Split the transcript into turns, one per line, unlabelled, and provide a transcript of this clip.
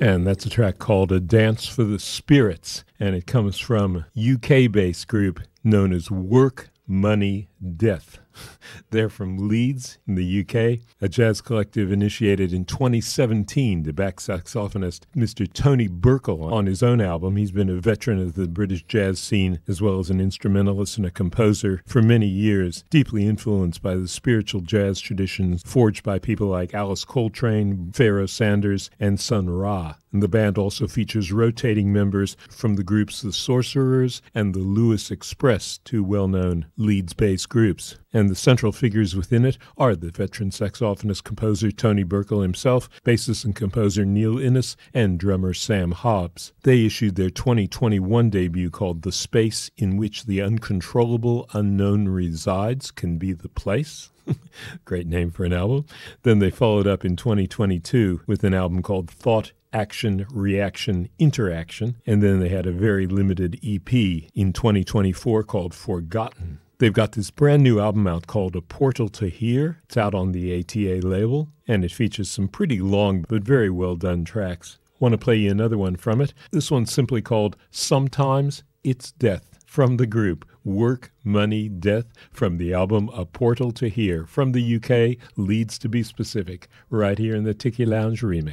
And that's a track called A Dance for the Spirits, and it comes from UK-based group known as Work, Money, Death. They're from Leeds in the UK, a jazz collective initiated in 2017 to back saxophonist Mr. Tony Burkle on his own album. He's been a veteran of the British jazz scene as well as an instrumentalist and a composer for many years, deeply influenced by the spiritual jazz traditions forged by people like Alice Coltrane, Pharoah Sanders, and Sun Ra. And the band also features rotating members from the groups The Sorcerers and the Lewis Express, two well-known Leeds-based groups. And the central figures within it are the veteran saxophonist-composer Tony Burkle himself, bassist and composer Neil Innes, and drummer Sam Hobbs. They issued their 2021 debut called The Space in Which the Uncontrollable Unknown Resides Can Be the Place. Great name for an album. Then they followed up in 2022 with an album called Thought, Action, Reaction, Interaction, and then they had a very limited EP in 2024 called Forgotten. They've got this brand new album out called A Portal to Here. It's out on the ATA label, and it features some pretty long but very well done tracks. Want to play you another one from it? This one's simply called Sometimes It's Death, from the group Work, Money, Death, from the album A Portal to Here, from the UK, Leeds to be specific, right here in the Tiki Lounge remix.